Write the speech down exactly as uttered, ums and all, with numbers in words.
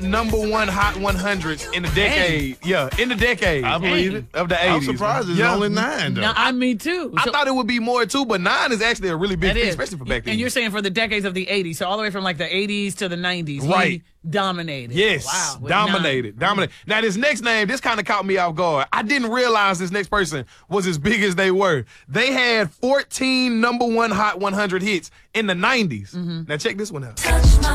number one Hot one hundreds in the decade. Yeah, in the decade. I believe it. Of the eighties. I'm surprised it's Yeah. only nine, though. No, I me too. I So- thought it would be more, too, but nine is actually a really big That thing, is. especially for back then. And you're saying for the decades of the eighties, so all the way from like the eighties to the nineties, he Right. dominated. Yes, Wow. with dominated, nine. dominated. Now this next name, this kind of caught me off guard. I didn't realize this next person was as big as they were. They had fourteen number one Hot one hundred hits in the nineties. Now check this one out.